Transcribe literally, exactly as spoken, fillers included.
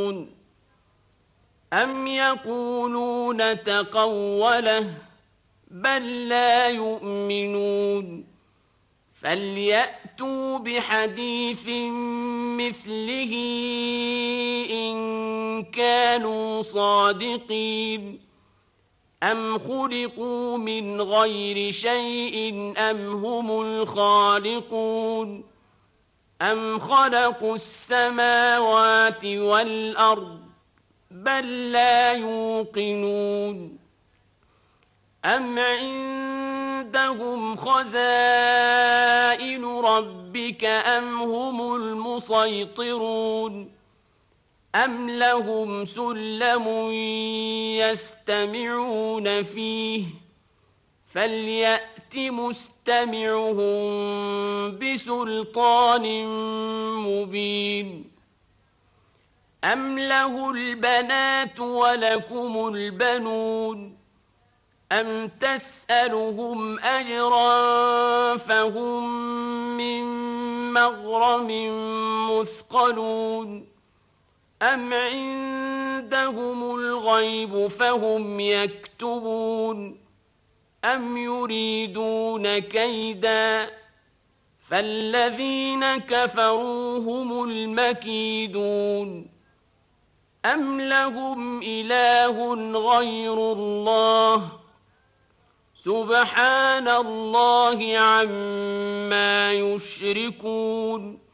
يؤمنون أم يقولون تقوله بل لا يؤمنون فليأتوا بحديث مثله إن كانوا صادقين أم خلقوا من غير شيء أم هم الخالقون أم خلقوا السماوات والأرض بل لا يوقنون أم عندهم خزائن ربك أم هم المسيطرون أم لهم سلم يستمعون فيه فليأت مستمعهم بسلطان مبين أم له البنات ولكم البنون أم تسألهم أجرا فهم من مغرم مثقلون أم عندهم الغيب فهم يكتبون أم يريدون كيدا فالذين كفروا هم المكيدون أم لهم إله غير الله سبحان الله عما يشركون